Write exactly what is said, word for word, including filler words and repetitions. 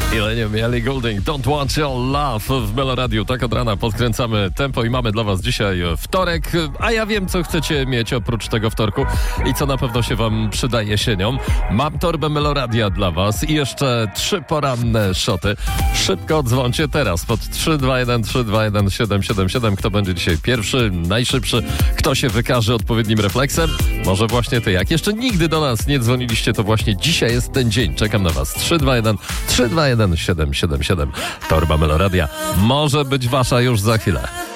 Millennium, Ellie Goulding, Don't Want Your Love w Meloradiu. Tak od rana podkręcamy tempo i mamy dla was dzisiaj wtorek, a ja wiem, co chcecie mieć oprócz tego wtorku i co na pewno się wam przyda jesienią. Mam torbę Meloradia dla was i jeszcze trzy poranne szoty. Szybko odzwońcie teraz pod trzy dwa jeden trzy dwa jeden siedem siedem siedem. Kto będzie dzisiaj pierwszy, najszybszy, kto się wykaże odpowiednim refleksem? Może właśnie ty. Jak jeszcze nigdy do nas nie dzwoniliście, to właśnie dzisiaj jest ten dzień. Czekam na was. trzy dwa jeden trzy dwa jeden siedem siedem siedem. Torba Meloradia może być wasza już za chwilę.